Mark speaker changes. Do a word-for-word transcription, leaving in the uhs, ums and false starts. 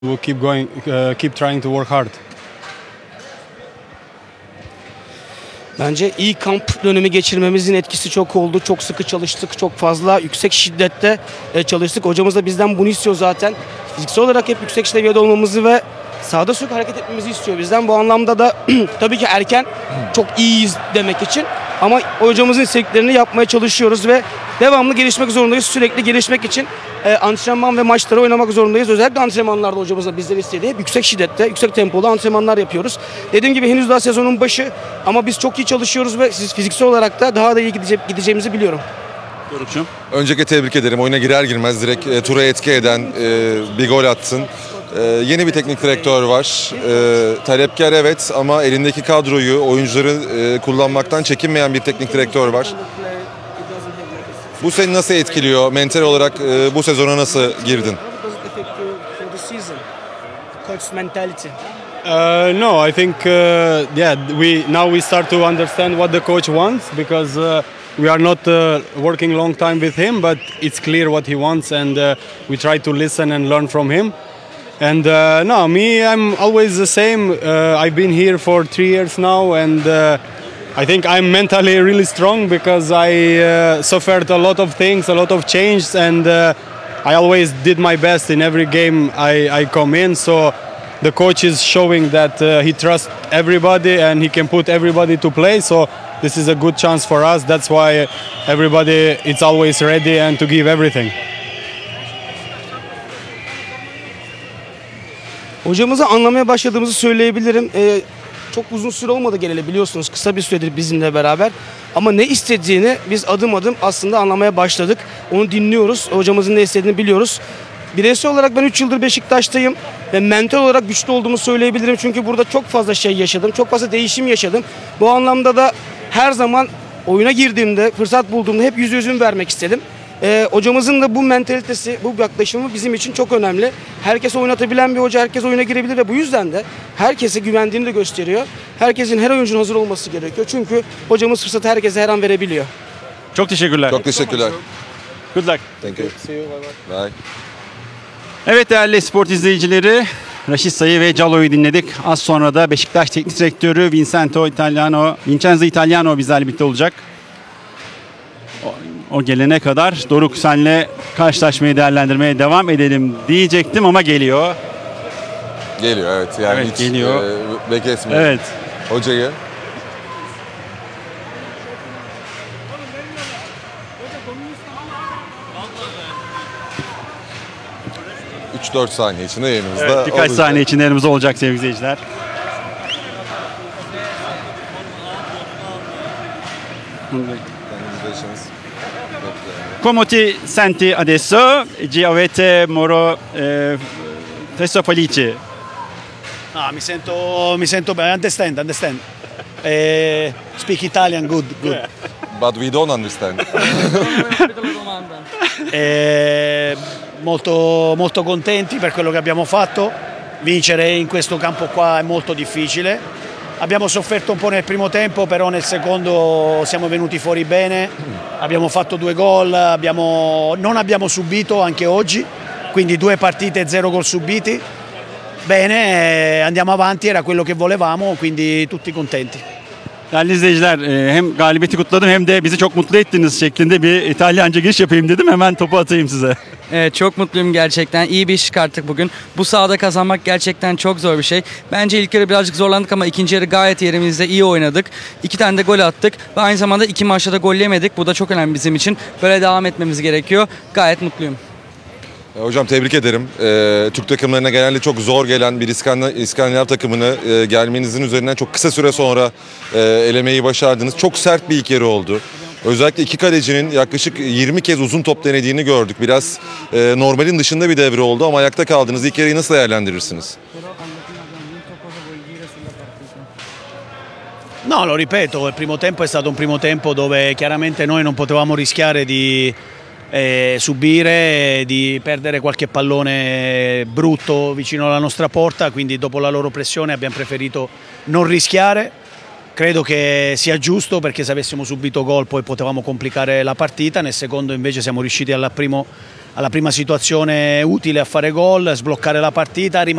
Speaker 1: We'll keep going, uh, keep trying to work hard.
Speaker 2: Bence iyi kamp dönemi geçirmemizin etkisi çok oldu. Çok sıkı çalıştık, çok fazla yüksek şiddette çalıştık. Hocamız da bizden bunu istiyor zaten. Fiziksel olarak hep yüksek seviyede olmamızı ve sahada sürekli hareket etmemizi istiyor bizden. Bu anlamda da tabii ki erken çok iyiyiz demek için. Ama hocamızın istediklerini yapmaya çalışıyoruz ve devamlı gelişmek zorundayız. Sürekli gelişmek için e, antrenman ve maçları oynamak zorundayız. Özellikle antrenmanlarda hocamız da bizleri istediği hep yüksek şiddette, yüksek tempolu antrenmanlar yapıyoruz. Dediğim gibi henüz daha sezonun başı ama biz çok iyi çalışıyoruz ve siz fiziksel olarak da daha da iyi gidece gideceğimizi biliyorum.
Speaker 3: Doruk'cum.
Speaker 4: Öncelikle tebrik ederim. Oyuna girer girmez direkt e, tura etki eden e, bir gol attın. E, yeni bir teknik direktör var. E, talepkar evet ama elindeki kadroyu, oyuncuları e, kullanmaktan çekinmeyen bir teknik direktör var. Bu seni nasıl etkiliyor? Mental olarak e, bu sezona nasıl girdin?
Speaker 1: Uh, no, I think uh, yeah, we now we start to understand what the coach wants because uh, we are not uh, working long time with him, but it's clear what he wants, and uh, we try to listen and learn from him. And uh, no, me, I'm always the same. Uh, I've been here for three years now, and uh, I think I'm mentally really strong because I uh, suffered a lot of things, a lot of change, and uh, I always did my best in every game I, I come in. So the coach is showing that uh, he trusts everybody and he can put everybody to play. So this is a good chance for us. That's why everybody is always ready and to give everything.
Speaker 2: Hocamızı anlamaya başladığımızı söyleyebilirim. Ee, çok uzun süre olmadı geleli, biliyorsunuz kısa bir süredir bizimle beraber. Ama ne istediğini biz adım adım aslında anlamaya başladık. Onu dinliyoruz. Hocamızın ne istediğini biliyoruz. Bireysel olarak ben üç yıldır Beşiktaş'tayım ve mental olarak güçlü olduğumu söyleyebilirim. Çünkü burada çok fazla şey yaşadım, çok fazla değişim yaşadım. Bu anlamda da her zaman oyuna girdiğimde, fırsat bulduğumda hep yüz yüzümü vermek istedim. Ee, hocamızın da bu mentalitesi, bu yaklaşımı bizim için çok önemli. Herkes oynatabilen bir hoca, herkes oyuna girebilir ve bu yüzden de herkese güvendiğini de gösteriyor. Herkesin, her oyuncunun hazır olması gerekiyor. Çünkü hocamız fırsatı herkese her an verebiliyor.
Speaker 3: Çok teşekkürler.
Speaker 4: Çok teşekkürler.
Speaker 3: Good luck.
Speaker 4: Thank you. Bye.
Speaker 3: Evet değerli spor izleyicileri, Raşit Say'ı ve Calo'yu dinledik. Az sonra da Beşiktaş Teknik Direktörü Vincenzo Italiano, Vincenzo Italiano bizlerle birlikte olacak. O, o gelene kadar Doruk senle karşılaşmayı değerlendirmeye devam edelim diyecektim ama geliyor.
Speaker 4: Geliyor evet. Yani
Speaker 3: Evet,
Speaker 4: hiç
Speaker 3: geliyor.
Speaker 4: E, bekletmiyor.
Speaker 3: Evet.
Speaker 4: Hocayı. üç dört saniye içinde yayınımızda
Speaker 3: Evet, birkaç
Speaker 4: olacak.
Speaker 3: saniye içinde yanımızda olacak sevgili izleyiciler. Come ti senti adesso? Ci avete Moro eh, Testo Felice?
Speaker 5: No, mi sento, mi sento bene. Understand, understand. Eh, speak Italian, good, good.
Speaker 4: But we don't understand.
Speaker 5: Eh, molto, molto contenti per quello che abbiamo fatto. Vincere in questo campo qua è molto difficile. Abbiamo sofferto un po' nel primo tempo, però nel secondo siamo venuti fuori bene. Abbiamo fatto due gol, abbiamo, non abbiamo subito anche oggi, quindi due partite, zero gol subiti. Bene, andiamo avanti, era quello che volevamo, quindi tutti contenti.
Speaker 3: Değerli izleyiciler, e, hem galibiyeti kutladım hem de bizi çok mutlu ettiniz şeklinde bir İtalyanca giriş yapayım dedim. Hemen topu atayım size.
Speaker 6: Evet, çok mutluyum gerçekten. İyi bir iş çıkarttık bugün. Bu sahada kazanmak gerçekten çok zor bir şey. Bence ilk yarı birazcık zorlandık ama ikinci yarı gayet yerimizde, iyi oynadık. İki tane de gol attık ve aynı zamanda iki maçta da gol yemedik. Bu da çok önemli bizim için. Böyle devam etmemiz gerekiyor. Gayet mutluyum.
Speaker 4: Hocam tebrik ederim. Ee, Türk takımlarına genelde çok zor gelen bir İskandinav, İskandinav takımını e, gelmenizin üzerinden çok kısa süre sonra e, elemeyi başardınız. Çok sert bir ilk yarı oldu. Özellikle iki kalecinin yaklaşık yirmi kez uzun top denediğini gördük. Biraz e, normalin dışında bir devre oldu ama ayakta kaldınız. İlk yarıyı nasıl değerlendirirsiniz?
Speaker 5: No, lo ripeto, il primo tempo è stato un primo tempo dove chiaramente noi non potevamo rischiare di eh, subire, di perdere qualche pallone brutto vicino alla nostra porta, quindi dopo la loro pressione abbiamo preferito non rischiare. Credo che sia giusto perché se avessimo subito gol poi potevamo complicare la partita, nel secondo invece siamo riusciti al primo alla prima situazione utile a fare gol, sbloccare la partita,